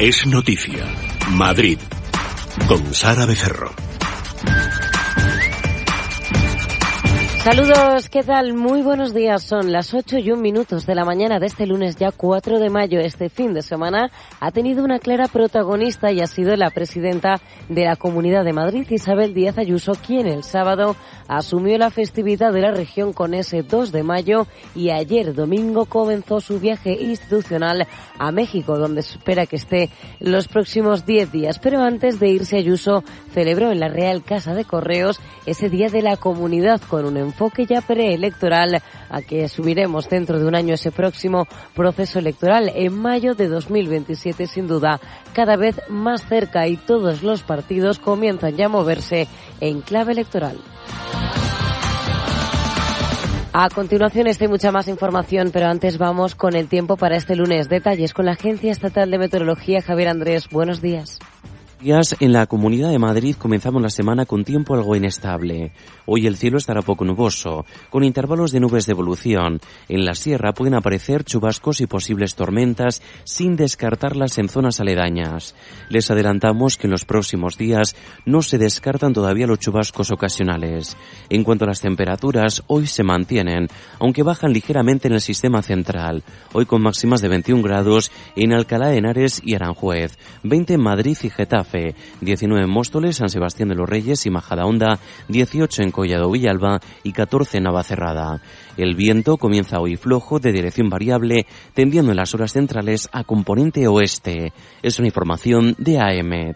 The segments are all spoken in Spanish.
Es noticia. Madrid. Con Sara Becerro. Saludos, ¿qué tal? Muy buenos días. Son las 8:01 de la mañana de este lunes, ya 4 de mayo. Este fin de semana ha tenido una clara protagonista y ha sido la presidenta de la Comunidad de Madrid, Isabel Díaz Ayuso, quien el sábado asumió la festividad de la región con ese 2 de mayo y ayer domingo comenzó su viaje institucional a México, donde se espera que esté los próximos 10 días. Pero antes de irse, Ayuso celebró en la Real Casa de Correos ese Día de la Comunidad con un enfoque ya preelectoral a que asumiremos dentro de un año ese próximo proceso electoral en mayo de 2027, sin duda cada vez más cerca, y todos los partidos comienzan ya a moverse en clave electoral. A continuación esta y mucha más información, pero antes vamos con el tiempo para este lunes. Detalles con la Agencia Estatal de Meteorología. Javier Andrés, buenos días. En la Comunidad de Madrid comenzamos la semana con tiempo algo inestable. Hoy el cielo estará poco nuboso, con intervalos de nubes de evolución. En la sierra pueden aparecer chubascos y posibles tormentas, sin descartarlas en zonas aledañas. Les adelantamos que en los próximos días no se descartan todavía los chubascos ocasionales. En cuanto a las temperaturas, hoy se mantienen, aunque bajan ligeramente en el sistema central. Hoy con máximas de 21 grados en Alcalá de Henares y Aranjuez, 20 en Madrid y Getafe, 19 en Móstoles, San Sebastián de los Reyes y Majadahonda, 18 en Collado Villalba y 14 en Navacerrada. El viento comienza hoy flojo, de dirección variable, tendiendo en las horas centrales a componente oeste. Es una información de AEMET.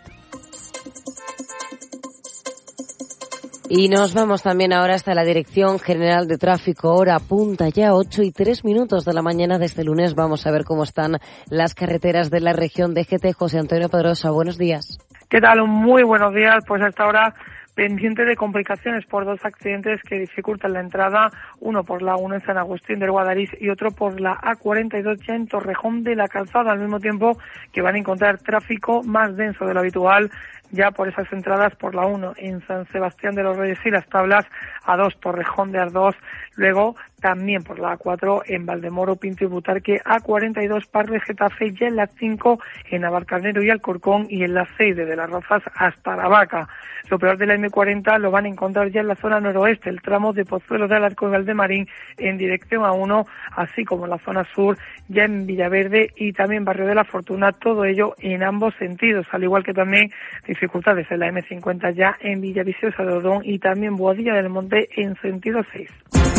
Y nos vamos también ahora hasta la Dirección General de Tráfico. Hora punta ya, 8:03 de la mañana de este lunes. Vamos a ver cómo están las carreteras de la región de DGT. José Antonio Pedrosa, buenos días. ¿Qué tal? Muy buenos días. Pues hasta ahora pendiente de complicaciones por dos accidentes que dificultan la entrada, uno por la 1 en San Agustín del Guadalís y otro por la A42 ya en Torrejón de la Calzada, al mismo tiempo que van a encontrar tráfico más denso de lo habitual ya por esas entradas por la 1 en San Sebastián de los Reyes y Las Tablas, A2 Torrejón de Ardós, luego también por la A4 en Valdemoro, Pinto y Butarque, A42 Parle Getafe, ya en la 5 en Navalcarnero y Alcorcón y en la 6 de las Rozas hasta La Vaca. Lo peor de la M40 lo van a encontrar ya en la zona noroeste, el tramo de Pozuelo de Alarcón y Valdemarín en dirección A1, así como en la zona sur, ya en Villaverde y también Barrio de la Fortuna, todo ello en ambos sentidos, al igual que también dificultades en la M50 ya en Villaviciosa de Odón y también Boadilla del Monte en sentido 6.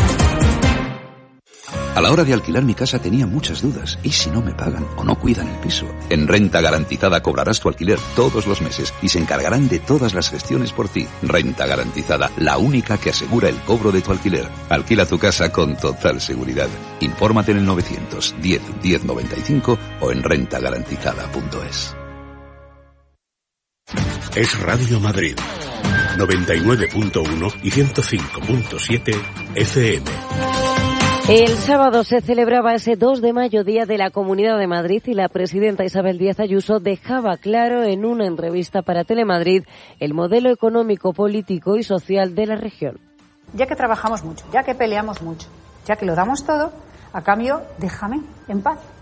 A la hora de alquilar mi casa tenía muchas dudas. ¿Y si no me pagan o no cuidan el piso? En Renta Garantizada cobrarás tu alquiler todos los meses y se encargarán de todas las gestiones por ti. Renta Garantizada, la única que asegura el cobro de tu alquiler. Alquila tu casa con total seguridad. Infórmate en el 910 1095 o en rentagarantizada.es. Es Radio Madrid. 99.1 y 105.7 FM. El sábado se celebraba ese 2 de mayo, Día de la Comunidad de Madrid, y la presidenta Isabel Díaz Ayuso dejaba claro en una entrevista para Telemadrid el modelo económico, político y social de la región. Ya que trabajamos mucho, ya que peleamos mucho, ya que lo damos todo, a cambio, déjame en paz.